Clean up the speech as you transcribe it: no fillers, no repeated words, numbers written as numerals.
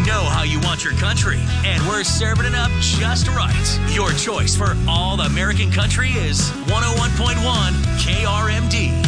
know how you want your country, and we're serving it up just right. Your choice for all American country is 101.1 KRMD.